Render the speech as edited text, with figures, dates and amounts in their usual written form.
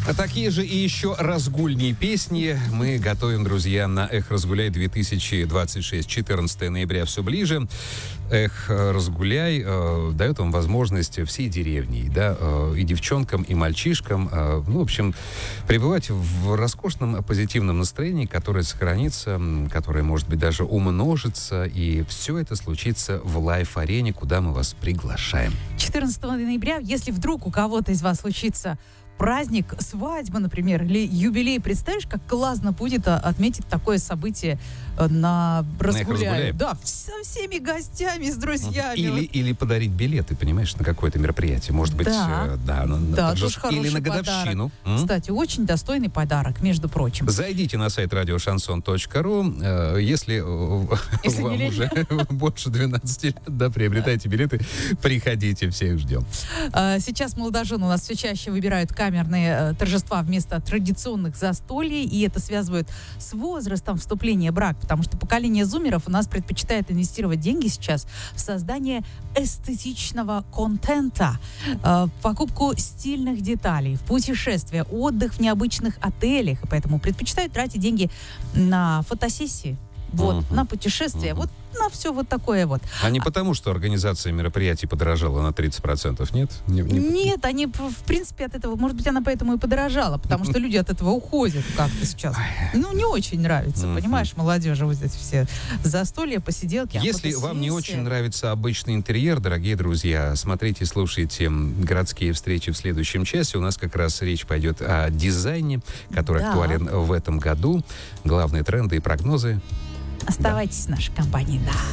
Такие же и еще разгульнее песни мы готовим, друзья, на «Эх, разгуляй» 2026. 14 ноября все ближе. «Эх, разгуляй» дает вам возможность всей деревни, да, и девчонкам, и мальчишкам, в общем, пребывать в роскошном позитивном настроении, которое сохранится, которое, может быть, даже умножится, и все это случится в лайф-арене, куда мы вас приглашаем. 14 ноября, если вдруг у кого-то из вас случится праздник, свадьба, например, или юбилей, представляешь, как классно будет отметить такое событие на «Разгуляй». Да, со всеми гостями, с друзьями. Или подарить билеты, понимаешь, на какое-то мероприятие. Может быть, или на годовщину. Кстати, очень достойный подарок, между прочим. Зайдите на сайт radioshanson.ru. Если вам уже больше 12 лет, да, приобретайте билеты, приходите, всех ждем. Сейчас молодожены у нас все чаще выбирают камерные торжества вместо традиционных застолий, и это связывают с возрастом вступления в брак, потому что поколение зумеров у нас предпочитает инвестировать деньги сейчас в создание эстетичного контента, в покупку стильных деталей, в путешествия, отдых в необычных отелях, и поэтому предпочитают тратить деньги на фотосессии, на путешествия, на все вот такое вот. А не потому, что организация мероприятий подорожала на 30%, нет? Нет, они, в принципе, от этого, может быть, она поэтому и подорожала, потому что люди от этого уходят как-то сейчас. Не очень нравится, понимаешь, молодежи вот эти все застолья, посиделки. Если вам не очень нравится обычный интерьер, дорогие друзья, смотрите, слушайте «Городские встречи» в следующем часе. У нас как раз речь пойдет о дизайне, который актуален в этом году. Главные тренды и прогнозы. Оставайтесь в нашей компании,